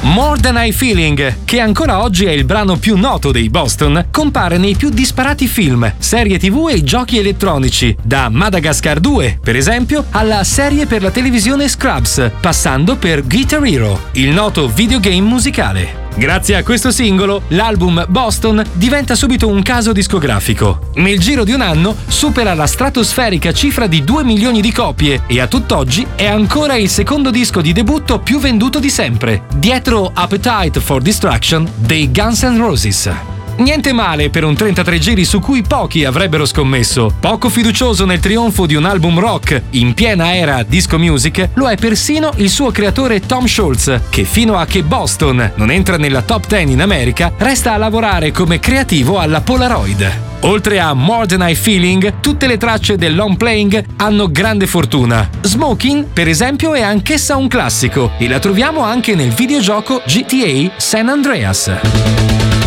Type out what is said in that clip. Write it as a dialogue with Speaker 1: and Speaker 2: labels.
Speaker 1: More Than I Feeling, che ancora oggi è il brano più noto dei Boston, compare nei più disparati film, serie TV e giochi elettronici, da Madagascar 2, per esempio, alla serie per la televisione Scrubs, passando per Guitar Hero, il noto videogame musicale. Grazie a questo singolo, l'album Boston diventa subito un caso discografico. Nel giro di un anno supera la stratosferica cifra di 2 milioni di copie e a tutt'oggi è ancora il secondo disco di debutto più venduto di sempre, dietro Appetite for Destruction dei Guns N' Roses. Niente male per un 33 giri su cui pochi avrebbero scommesso. Poco fiducioso nel trionfo di un album rock in piena era disco music, lo è persino il suo creatore Tom Scholz, che fino a che Boston non entra nella top 10 in America, resta a lavorare come creativo alla Polaroid. Oltre a More Than I Feeling, tutte le tracce del long playing hanno grande fortuna. Smoking, per esempio, è anch'essa un classico e la troviamo anche nel videogioco GTA San Andreas.